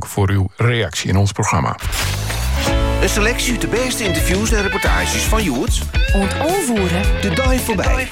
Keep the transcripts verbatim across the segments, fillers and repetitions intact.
voor uw reactie in ons programma. Een selectie uit de beste interviews en reportages van Joert. Ontoonvoeren. De dag voorbij.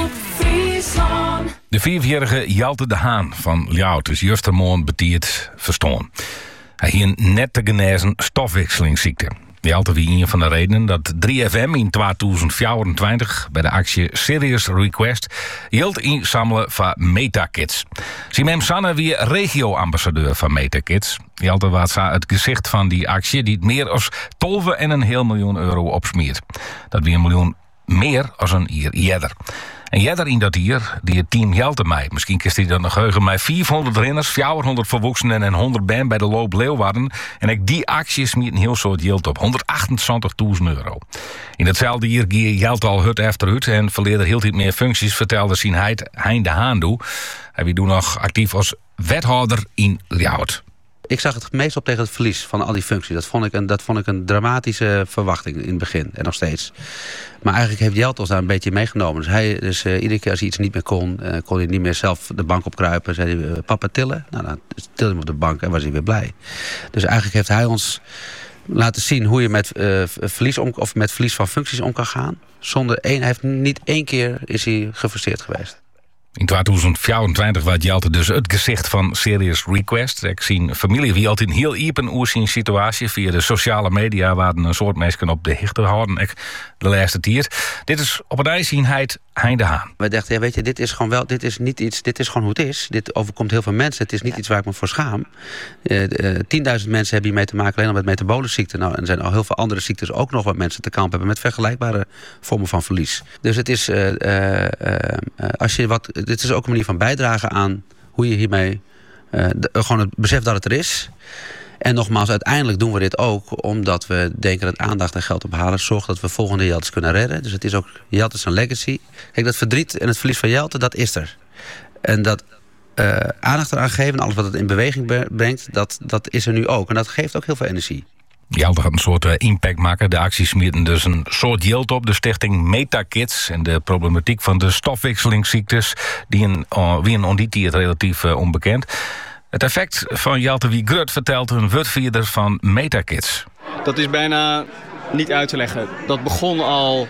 De vierjarige Jelte de Haan van Ljouwt is justermoorn betierd verstoorn. Hij hield net te genezen stofwisselingsziekte. Jelte wie een van de redenen dat drie F M in tweeduizend vierentwintig bij de actie Serious Request hield inzamelen van MetaKids. Simem Sanne wie regio-ambassadeur van MetaKids. Jelte was het gezicht van die actie die het meer dan twaalf komma vijf miljoen euro opsmeert. Dat weer een miljoen meer als een jaar eerder. En jij in dat hier, die het team Jelte mij. Misschien kist hij dan nog geheugen mij vierhonderd renners, vierhonderd volwassenen en honderd band bij de loop Leeuwarden. En ik die acties met een heel soort Jelte op honderdachtenzwantigduizend euro. In hetzelfde jaar ging Jelte al hut efter hut en verleerde heel iets meer functies, vertelde zijn heid Hein de Haan doe. Hij wie doet nog actief als wethouder in Ljouwt. Ik zag het meest op tegen het verlies van al die functies. Dat vond ik een, dat vond ik een dramatische verwachting in het begin. En nog steeds. Maar eigenlijk heeft Jelte ons daar een beetje meegenomen. Dus, hij, dus uh, iedere keer als hij iets niet meer kon... Uh, kon hij niet meer zelf de bank opkruipen. Zei hij, uh, papa tillen? Nou, dan tilde hij hem op de bank en was hij weer blij. Dus eigenlijk heeft hij ons laten zien... hoe je met, uh, verlies, om, of met verlies van functies om kan gaan. Zonder één, hij heeft niet één keer is hij gefrustreerd geweest. In tweeduizend vierentwintig was Jelte dus het gezicht van Serious Request. Ik zie familie wie altijd heel iepen oer zijn situatie. Via de sociale media waren een soort mensen op de hichte houden. Ik de laatste tier. Dit is op een ijszienheid Hein de Haan. Wij dachten, ja, weet je, dit is gewoon wel, dit is niet iets, dit is gewoon hoe het is. Dit overkomt heel veel mensen. Het is niet iets waar ik me voor schaam. Uh, uh, tienduizend mensen hebben hiermee te maken alleen al met metabolenziekte. Nou, en er zijn al heel veel andere ziektes ook nog wat mensen te kampen hebben met vergelijkbare vormen van verlies. Dus het is, uh, uh, uh, als je wat, dit is ook een manier van bijdragen aan hoe je hiermee, uh, de, gewoon het besef dat het er is. En nogmaals, uiteindelijk doen we dit ook omdat we denken dat aandacht en geld ophalen zorgt dat we volgende Jeltes kunnen redden. Dus het is ook Jelte's een legacy. Kijk, dat verdriet en het verlies van Jelte, dat is er. En dat uh, aandacht eraan geven, alles wat het in beweging brengt, dat, dat is er nu ook. En dat geeft ook heel veel energie. Jelte gaat een soort uh, impact maken. De actie smeerden dus een soort Jelte op. De stichting MetaKids en de problematiek van de stofwisselingsziektes, die een, uh, wie een onditiert relatief uh, onbekend. Het effect van Jelte wie Grut vertelt een woordvoerder van MetaKids. Dat is bijna niet uit te leggen. Dat begon al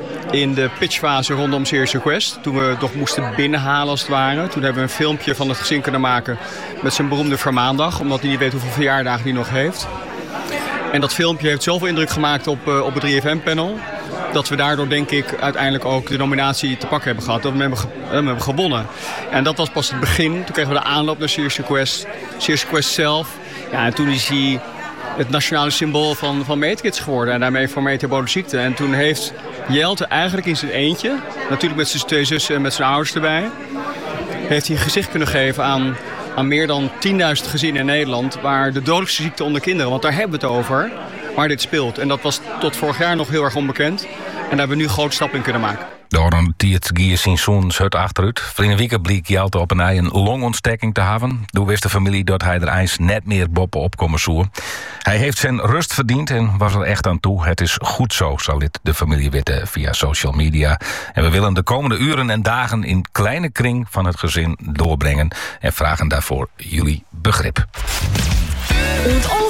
in de pitchfase rondom Serious Request. Toen we het nog moesten binnenhalen als het ware. Toen hebben we een filmpje van het gezin kunnen maken met zijn beroemde vermaandag. Omdat hij niet weet hoeveel verjaardagen hij nog heeft. En dat filmpje heeft zoveel indruk gemaakt op, uh, op het drie F M-panel... dat we daardoor, denk ik, uiteindelijk ook de nominatie te pakken hebben gehad. Dat we hebben, ge- we hebben gewonnen. En dat was pas het begin. Toen kregen we de aanloop naar Serious Request. Serious Request zelf. Ja, en toen is hij het nationale symbool van, van MetaKids geworden. En daarmee voor metabolenziekte. En toen heeft Jelte eigenlijk in zijn eentje, natuurlijk met zijn twee zussen en met zijn ouders erbij, heeft hij gezicht kunnen geven aan, aan meer dan tienduizend gezinnen in Nederland waar de dodelijkste ziekte onder kinderen, want daar hebben we het over, waar dit speelt. En dat was tot vorig jaar nog heel erg onbekend. En daar hebben we nu grote stappen in kunnen maken. Door die het Gier zijn zoon hut achteruit. Vrienden week bleek Jelte op een ei een longontsteking te hebben. Toen wist de familie dat hij er eens net meer boppen op komen zoeken. Hij heeft zijn rust verdiend en was er echt aan toe. Het is goed zo, zal dit de familie weten via social media. En we willen de komende uren en dagen in kleine kring van het gezin doorbrengen. En vragen daarvoor jullie begrip.